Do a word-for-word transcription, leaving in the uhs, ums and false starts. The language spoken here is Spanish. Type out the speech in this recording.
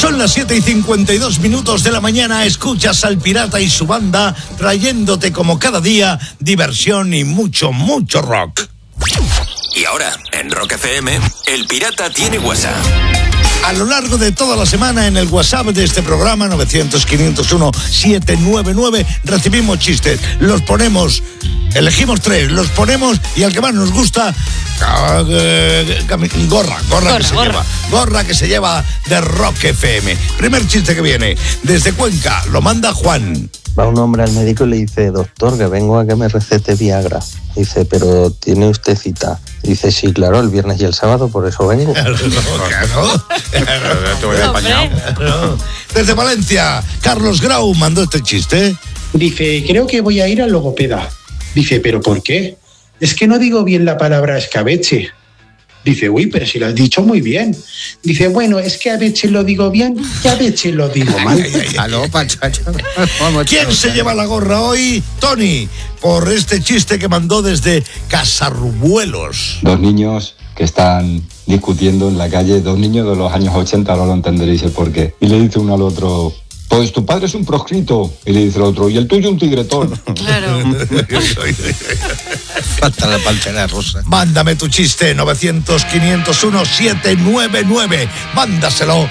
Son las siete y cincuenta y dos minutos de la mañana. Escuchas al Pirata y su banda trayéndote como cada día diversión y mucho, mucho rock. Y ahora, en Rock F M, el Pirata tiene WhatsApp. A lo largo de toda la semana en el WhatsApp de este programa nueve cero cero, quinientos uno, setecientos noventa y nueve recibimos chistes, los ponemos, elegimos tres, los ponemos y al que más nos gusta, gorra, gorra, gorra que se gorra. lleva, gorra que se lleva de Rock F M. Primer chiste que viene desde Cuenca, lo manda Juan. Va un hombre al médico y le dice: doctor, que vengo a que me recete Viagra. Dice: pero ¿tiene usted cita? Dice: sí, claro, el viernes y el sábado, por eso vengo. Claro, claro. Te voy a apañar. Claro. Desde Valencia, Carlos Grau mandó este chiste. Dice: creo que voy a ir al logopeda. Dice: ¿pero por qué? Es que no digo bien la palabra escabeche. Dice: uy, pero si lo has dicho muy bien. Dice: bueno, es que a veces lo digo bien y a veces lo digo mal. Ay, ay, ay. Aló, pachacho. ¿Quién se lleva la gorra hoy? Tony, por este chiste que mandó desde Casarrubuelos. Dos niños que están discutiendo en la calle, dos niños de los años ochenta, ahora lo entenderéis el por qué. Y le dice uno al otro: pues tu padre es un proscrito. Y le dice el otro: y el tuyo un tigretón. Claro. Falta la pantera rosa. Mándame tu chiste, nueve cero cero, quinientos uno, setecientos noventa y nueve. Mándaselo